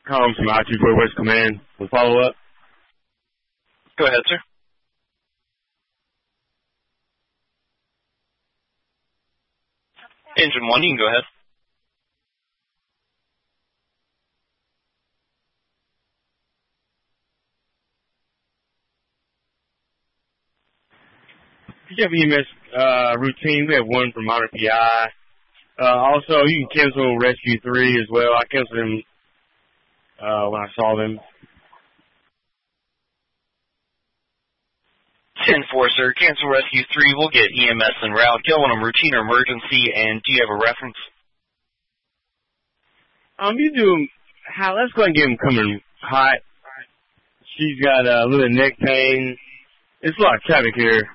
Calling from I-24 West Command. We'll follow up. Go ahead, sir. Engine 1, you can go ahead. If you have EMS routine, we have one from Honor PI. Also, you can cancel Rescue 3 as well. I canceled him when I saw them. 10-4, sir. Cancel Rescue 3. We'll get EMS en route. Go on a routine or emergency, and do you have a reference? You do. Let's go ahead and get him coming hot. She's got a little neck pain. It's a lot of traffic here.